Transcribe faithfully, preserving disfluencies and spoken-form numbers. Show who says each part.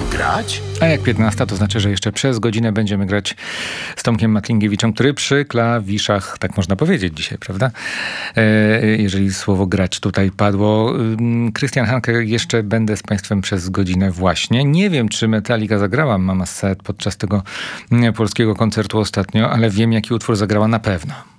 Speaker 1: grać?
Speaker 2: A jak piętnasta, to znaczy, że jeszcze przez godzinę będziemy grać z Tomkiem Matlingiewiczem, który przy klawiszach, tak można powiedzieć dzisiaj, prawda? E, jeżeli słowo grać tutaj padło. Krystian Hanke, jeszcze będę z Państwem przez godzinę właśnie. Nie wiem, czy Metallica zagrała Mama Said podczas tego polskiego koncertu ostatnio, ale wiem, jaki utwór zagrała na pewno.